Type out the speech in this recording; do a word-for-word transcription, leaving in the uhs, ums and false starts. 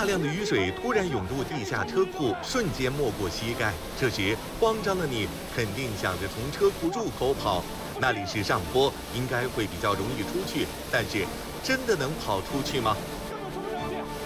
大量的雨水突然涌入地下车库，瞬间没过膝盖。这时，慌张的你肯定想着从车库入口跑，那里是上坡，应该会比较容易出去。但是，真的能跑出去吗？